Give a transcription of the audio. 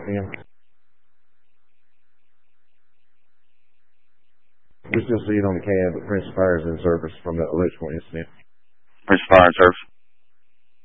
ma'am? We still see it on the cab, but Prince Fire is in service from the electrical incident. Prince Fire in service.